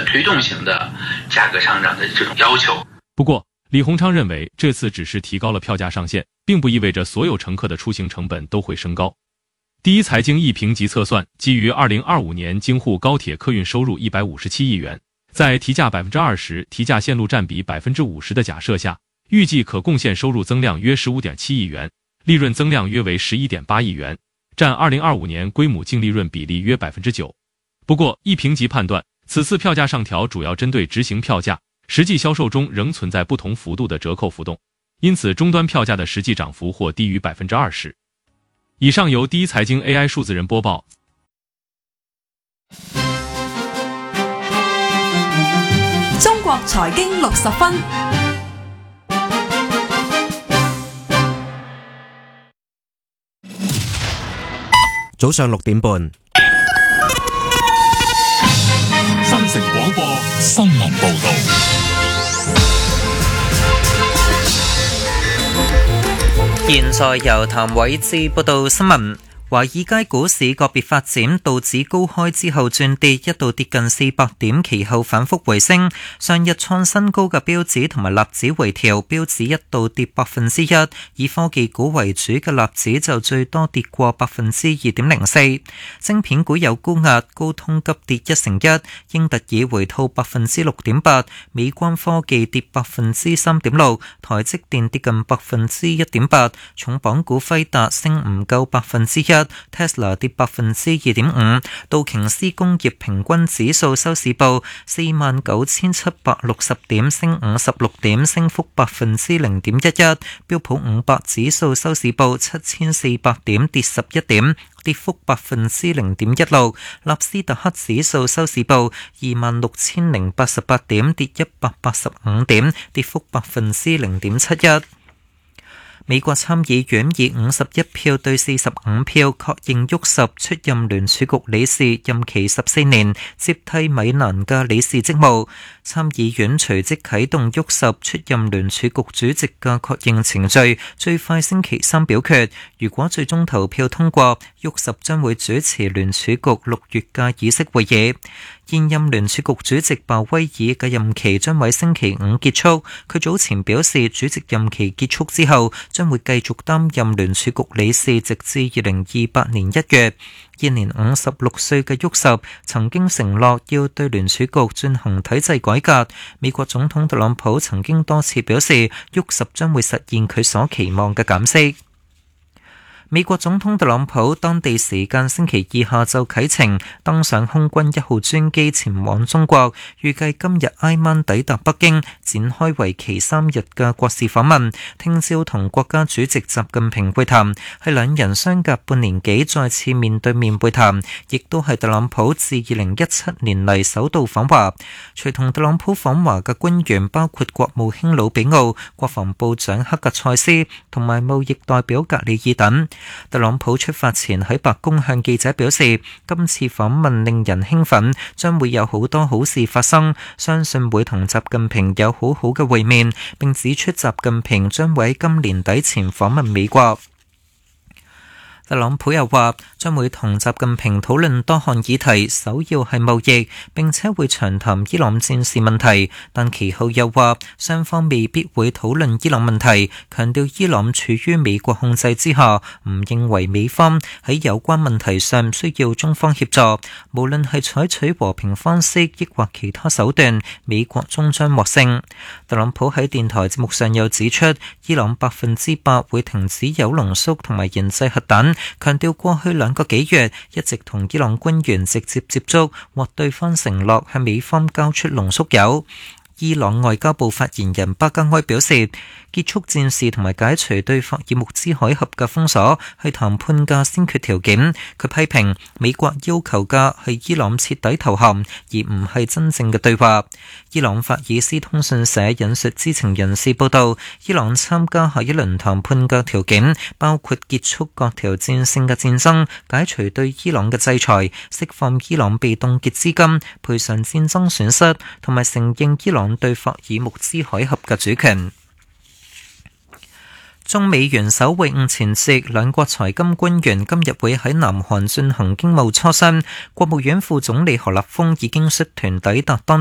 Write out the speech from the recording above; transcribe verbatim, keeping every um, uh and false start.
推动型的价格上涨的这种要求。 不过，李鸿昌认为这次只是提高了票价上限，并不意味着所有乘客的出行成本都会升高。第一财经一评级测算，基于二零二五年京沪高铁客运收入一百五十七亿元，在提价 百分之二十、提价线路占比 百分之五十 的假设下，预计可贡献收入增量约 十五点七亿元，利润增量约为 十一点八亿元，占二零二五年归母净利润比例约 百分之九。 不过，一评级判断，此次票价上调主要针对执行票价，实际销售中仍存在不同幅度的折扣浮动，因此终端票价的实际涨幅或低于 百分之二十。以上由第一财经 A I 数字人播报。 中國財經六十分， 早上六點半， 新城廣播新聞報道。 現在由譚偉志報道新聞。華爾街股市個別發展，道指高開之後轉跌，一度跌近四百點，其後反覆回升。上日創新高嘅標指同埋納指回調，標指一度跌百分之一，以科技股為主嘅納指就最多跌過百分之二點零四。晶片股有沽壓，高通急跌一成一，英特爾回吐百分之六點八，美光科技跌百分之三點六，台積電跌近百分之一點八，重磅股輝達升唔夠百分之一。Tesla 跌百分之二點五，道瓊斯工業平均指數收市報四萬九千七百六十點，升五十六點，升幅百分之零點一一。標普五百指數收市報七千四百點，跌十一點，跌幅百分之零點一六。納斯達克指數收市報二萬六千零八十八點，跌一百八十五點，跌幅百分之零點七一。美國參議院以五十一票對四十五票確認沃什出任聯儲局理事，任期十四年，接替米蘭嘅理事職務。參議院隨即啟動沃什出任聯儲局主席嘅確認程序，最快星期三表決。如果最終投票通過，沃什將會主持聯儲局六月嘅議息會議。現任聯儲局主席鮑威爾嘅任期將喺星期五結束。佢早前表示，主席任期結束之後，將會繼續擔任聯儲局理事，直至二零二八年一月。現年五十六歲嘅沃什曾經承諾要對聯儲局進行體制改革。美國總統特朗普曾經多次表示，沃什將會實現佢所期望嘅減息。美國總統特朗普當地時間星期二下晝啟程，登上空軍一號專機前往中國，預計今日挨晚抵達北京，展開為期三日嘅國事訪問。聽朝同國家主席習近平會談，係兩人相隔半年幾再次面對面會談，亦都係特朗普自二零一七年嚟首度訪華。隨同特朗普訪華嘅官員包括國務卿魯比奧、國防部長克格塞斯同埋貿易代表格里爾等。特朗普出發前喺白宮向記者表示，今次訪問令人興奮，將會有好多好事發生，相信會同習近平有好好嘅會面，並指出習近平將會喺今年底前訪問美國。特朗普又話將會同習近平討論多項議題，首要係貿易，並且會長談伊朗戰事問題，但其後又話雙方未必會討論伊朗問題，強調伊朗處於美國控制之下，唔認為美方喺有關問題上需要中方協助，無論係採取和平方式抑或其他手段，美國終將獲勝。特朗普喺電台節目上又指出，伊朗百分之百會停止鈾濃縮同埋研製核彈，強調過去兩個幾月一直同伊朗官員直接接觸，獲對方承諾向美方交出濃縮鈾。伊朗外交部發言人巴加埃表示，結束戰事同埋解除對霍爾木茲海峽嘅封鎖係談判嘅先決條件。佢批評美國要求嘅係伊朗徹底投降，而唔係真正嘅對話。伊朗法爾斯通訊社引述知情人士報道，伊朗參加下一輪談判嘅條件包括結束各條戰線嘅戰爭、解除對伊朗嘅制裁、釋放伊朗被凍結資金、賠償戰爭損失，同埋承認伊朗對霍爾木茲海峽嘅主權。中美元首會晤前夕，兩國財金官員今日會喺南韓進行經貿磋商。國務院副總理何立峰已經率團抵達當